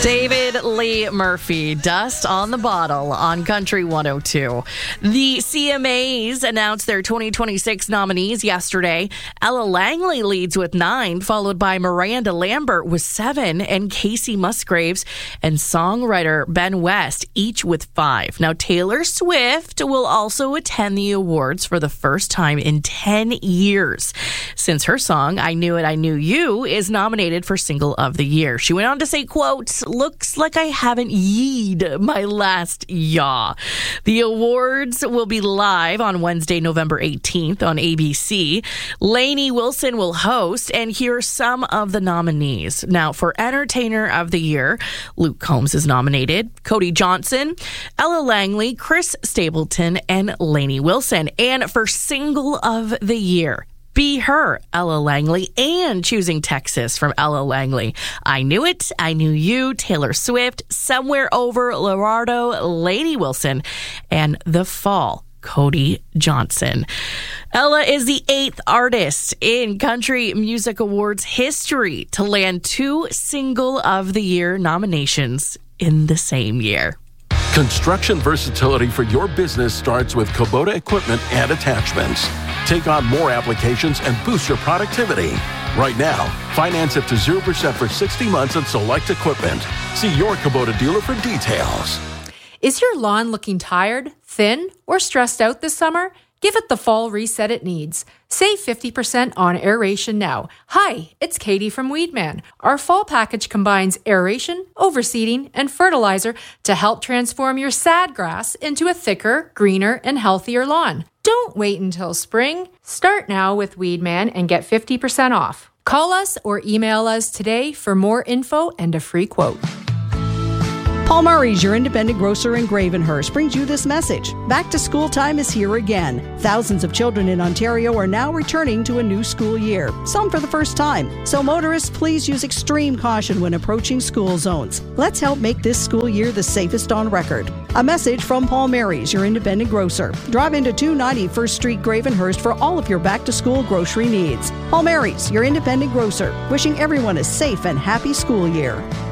David Lee Murphy, Dust on the Bottle on Country 102. The CMAs announced their 2026 nominees yesterday. Ella Langley leads with 9, followed by Miranda Lambert with 7, and Casey Musgraves and songwriter Ben West, each with 5. Now, Taylor Swift will also attend the awards for the first time in 10 years, since her song, I Knew It, I Knew You, is nominated for Single of the Year. She went on to say, quote, "Looks like I haven't yeed my last yaw." The awards will be live on Wednesday, November 18th on ABC. Lainey Wilson will host, and here are some of the nominees. Now, for Entertainer of the Year, Luke Combs is nominated, Cody Johnson, Ella Langley, Chris Stapleton, and Lainey Wilson. And for Single of the Year, Be Her, Ella Langley, and Choosing Texas from Ella Langley. I Knew It, I Knew You, Taylor Swift, Somewhere Over Laredo, Lainey Wilson, and The Fall, Cody Johnson. Ella is the 8th artist in Country Music Awards history to land 2 Single of the Year nominations in the same year. Construction versatility for your business starts with Kubota equipment and attachments. Take on more applications and boost your productivity. Right now, finance up to 0% for 60 months on select equipment. See your Kubota dealer for details. Is your lawn looking tired, thin, or stressed out this summer? Give it the fall reset it needs. Save 50% on aeration now. Hi, it's Katie from Weedman. Our fall package combines aeration, overseeding, and fertilizer to help transform your sad grass into a thicker, greener, and healthier lawn. Don't wait until spring. Start now with Weedman and get 50% off. Call us or email us today for more info and a free quote. Paul Murray's, your independent grocer in Gravenhurst, brings you this message. Back to school time is here again. Thousands of children in Ontario are now returning to a new school year, some for the first time. So motorists, please use extreme caution when approaching school zones. Let's help make this school year the safest on record. A message from Paul Murray's, your independent grocer. Drive into 290 First Street, Gravenhurst for all of your back-to-school grocery needs. Paul Murray's, your independent grocer, wishing everyone a safe and happy school year.